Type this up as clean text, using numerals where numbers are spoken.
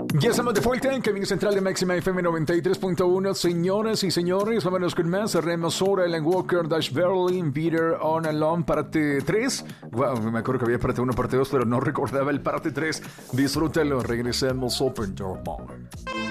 Ya estamos de vuelta en Camino Central de Máxima FM 93.1. Señoras y señores, vámonos con más. Cerremos hora Ellen Walker, Dash Berlin, Peter On Alone, parte 3. Wow, me acuerdo que había parte 1, parte 2, pero no recordaba el parte 3. Disfrútalo, regresemos. Open Your Mind.